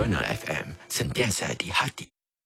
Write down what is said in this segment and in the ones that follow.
Sonora FM, sentiasa di hati.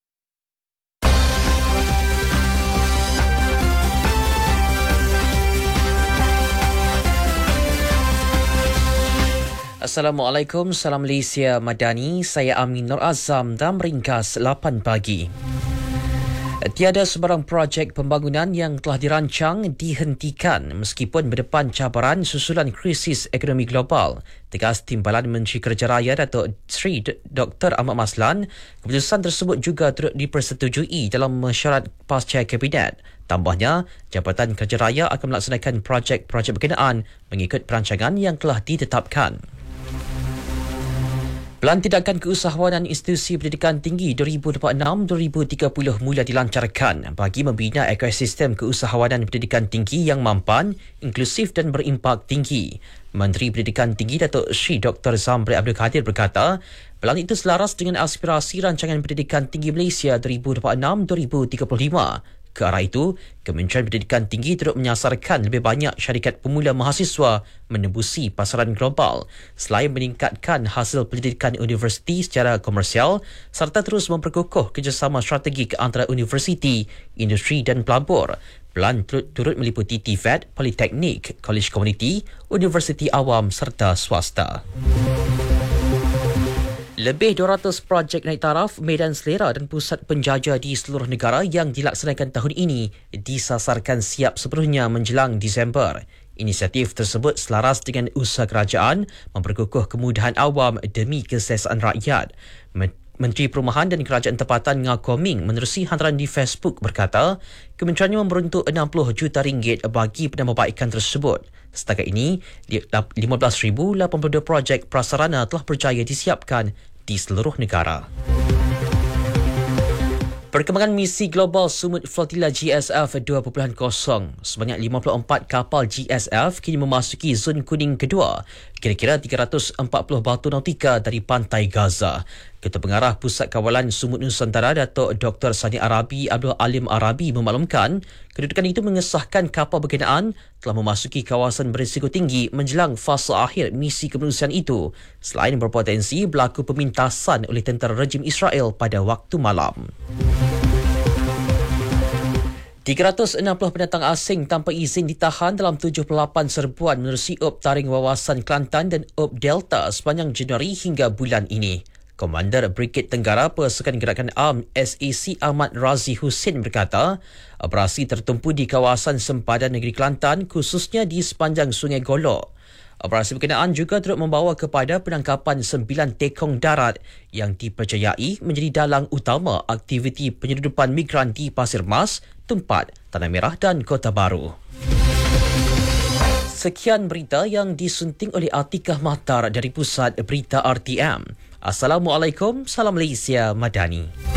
Assalamualaikum, salam Malaysia Madani. Saya Amin Nur Azam dan meringkas 8 pagi. Tiada sebarang projek pembangunan yang telah dirancang dihentikan meskipun berdepan cabaran susulan krisis ekonomi global. Tegas Timbalan Menteri Kerja Raya Datuk Seri Dr. Ahmad Maslan, keputusan tersebut juga turut dipersetujui dalam mesyuarat pasca Kabinet. Tambahnya, Jabatan Kerja Raya akan melaksanakan projek-projek berkenaan mengikut perancangan yang telah ditetapkan. Pelan Tindakan Keusahawanan Institusi Pendidikan Tinggi 2026-2030 mula dilancarkan bagi membina ekosistem keusahawanan pendidikan tinggi yang mampan, inklusif dan berimpak tinggi. Menteri Pendidikan Tinggi Datuk Seri Dr. Zamri Abdul Kadir berkata, pelan itu selaras dengan aspirasi Rancangan Pendidikan Tinggi Malaysia 2026-2035. Ke arah itu, Kementerian Pendidikan Tinggi turut menyasarkan lebih banyak syarikat pemula mahasiswa menembusi pasaran global selain meningkatkan hasil pendidikan universiti secara komersial serta terus memperkukuh kerjasama strategik antara universiti, industri dan pelabur. Pelan turut meliputi TVET, Politeknik, Kolej Komuniti, Universiti Awam serta swasta. Lebih 200 projek naik taraf, medan selera dan pusat penjaja di seluruh negara yang dilaksanakan tahun ini disasarkan siap sepenuhnya menjelang Disember. Inisiatif tersebut selaras dengan usaha kerajaan memperkukuh kemudahan awam demi kesihatan rakyat. Menteri Perumahan dan Kerajaan Tempatan Ngah Koh Ming menerusi hantaran di Facebook berkata, kementeriannya memperuntuk RM60 juta bagi penambahbaikan tersebut. Setakat ini, 15,082 projek prasarana telah berjaya disiapkan di seluruh negara. Perkembangan misi global sumut flotila GSF 2.0. Sebanyak 54 kapal GSF kini memasuki zon kuning kedua, kira-kira 340 batu nautika dari pantai Gaza. Ketua Pengarah Pusat Kawalan Sumut Nusantara Datuk Dr. Sani Arabi Abdul Alim Arabi memaklumkan, kedudukan itu mengesahkan kapal berkenaan telah memasuki kawasan berisiko tinggi menjelang fasa akhir misi kemanusiaan itu, selain berpotensi berlaku pemintasan oleh tentera rejim Israel pada waktu malam. 360 pendatang asing tanpa izin ditahan dalam 78 serbuan menerusi Op Taring Wawasan Kelantan dan Op Delta sepanjang Januari hingga bulan ini. Komander Brigade Tenggara Pasukan Gerakan Am SAC Ahmad Razi Hussein berkata, operasi tertumpu di kawasan sempadan negeri Kelantan khususnya di sepanjang Sungai Golok. Operasi berkenaan juga turut membawa kepada penangkapan 9 tekong darat yang dipercayai menjadi dalang utama aktiviti penyeludupan migran di Pasir Mas, Tumpat, Tanah Merah dan Kota Baru. Sekian berita yang disunting oleh Atikah Mahtar dari Pusat Berita RTM. Assalamualaikum, salam Malaysia Madani.